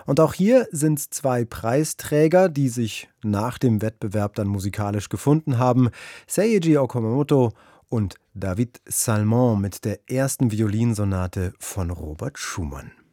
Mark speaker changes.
Speaker 1: Und auch hier sind es zwei Preisträger, die sich nach dem Wettbewerb dann musikalisch gefunden haben: Seiji Okamoto und David Salmon mit der ersten Violinsonate von Robert Schumann.